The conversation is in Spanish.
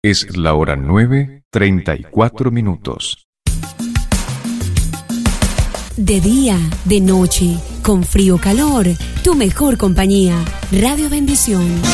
Es la hora 9:34. De día, de noche, con frío o calor, tu mejor compañía. Radio Bendición.